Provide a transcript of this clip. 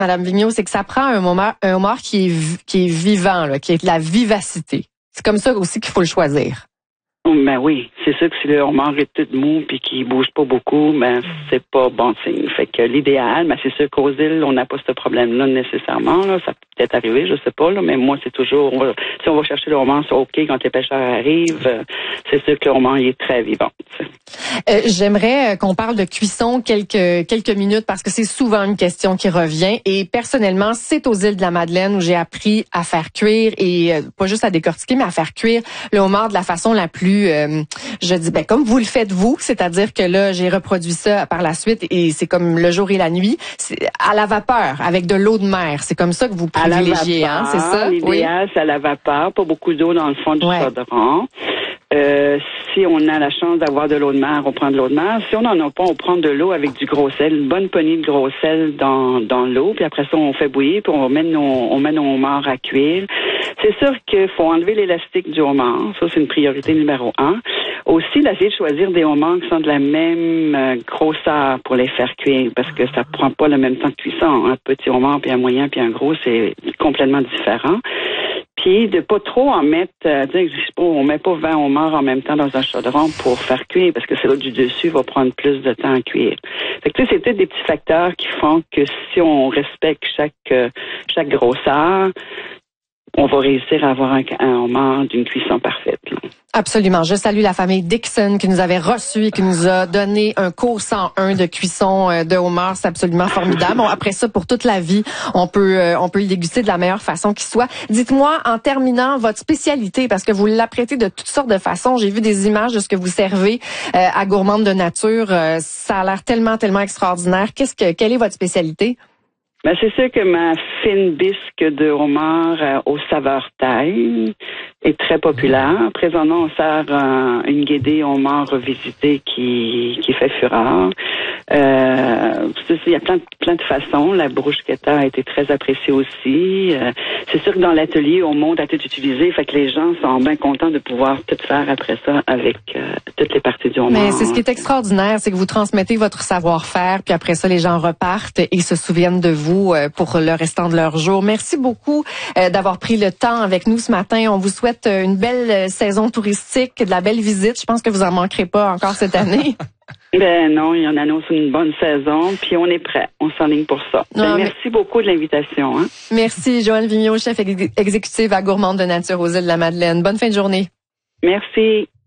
Madame Vigneault, c'est que ça prend un homard qui est vivant, là, qui est de la vivacité. C'est comme ça aussi qu'il faut le choisir. Ben oui, c'est sûr que si le homard est tout mou puis qu'il bouge pas beaucoup, ben c'est pas bon signe. Fait que l'idéal, ben c'est sûr qu'aux îles, on n'a pas ce problème-là nécessairement. Là. Ça peut peut-être arriver, je sais pas, là, mais moi c'est toujours si on va chercher le homard, c'est OK quand les pêcheurs arrivent. C'est sûr que le homard il est très vivant. J'aimerais qu'on parle de cuisson quelques minutes parce que c'est souvent une question qui revient. Et personnellement, c'est aux îles de la Madeleine où j'ai appris à faire cuire et pas juste à décortiquer, mais à faire cuire le homard de la façon la plus je dis comme vous le faites vous, c'est-à-dire que là j'ai reproduit ça par la suite et c'est comme le jour et la nuit, c'est à la vapeur avec de l'eau de mer, c'est comme ça que vous privilégiez, hein, c'est ça? L'idéal, c'est à la vapeur, pas beaucoup d'eau dans le fond du chaudron. Si on a la chance d'avoir de l'eau de mer, on prend de l'eau de mer. Si on n'en a pas, on prend de l'eau avec du gros sel, une bonne poignée de gros sel dans l'eau, puis après ça on fait bouillir, puis on met nos homards à cuire. C'est sûr qu'il faut enlever l'élastique du homard. Ça, c'est une priorité numéro 1. Aussi, d'essayer de choisir des homards qui sont de la même grosseur pour les faire cuire, parce que ça prend pas le même temps de cuisson. Un petit homard, puis un moyen, puis un gros, c'est complètement différent. Puis de pas trop en mettre, on met pas 20 homards en même temps dans un chaudron pour faire cuire, parce que celle du dessus va prendre plus de temps à cuire. Fait que c'est peut-être des petits facteurs qui font que si on respecte chaque grosseur, on va réussir à avoir un homard d'une cuisson parfaite. Là. Absolument. Je salue la famille Dixon qui nous avait reçus et qui nous a donné un cours 101 de cuisson de homard. C'est absolument formidable. Bon, après ça, pour toute la vie, on peut le déguster de la meilleure façon qui soit. Dites-moi, en terminant, votre spécialité, parce que vous l'apprêtez de toutes sortes de façons. J'ai vu des images de ce que vous servez à Gourmande de Nature. Ça a l'air tellement extraordinaire. Quelle est votre spécialité? Ben, c'est sûr que ma fine bisque de homard aux saveurs thaï est très populaire. Présentement, on sert une guédée homard revisitée qui fait fureur. Il y a plein de façons. La bruschetta a été très appréciée aussi. C'est sûr que dans l'atelier, on monte à tout utiliser. Fait que les gens sont bien contents de pouvoir tout faire après ça avec toutes les parties du homard. Mais c'est ce qui est extraordinaire, c'est que vous transmettez votre savoir-faire, puis après ça, les gens repartent et se souviennent de vous pour le restant de leur jour. Merci beaucoup d'avoir pris le temps avec nous ce matin. On vous souhaite une belle saison touristique, de la belle visite. Je pense que vous en manquerez pas encore cette année. Ben non, il y en annonce une bonne saison, puis on est prêt. On s'enligne pour ça. Merci beaucoup de l'invitation. Hein? Merci, Joëlle Vigneault, chef exécutive à Gourmande de Nature aux îles de la Madeleine. Bonne fin de journée. Merci.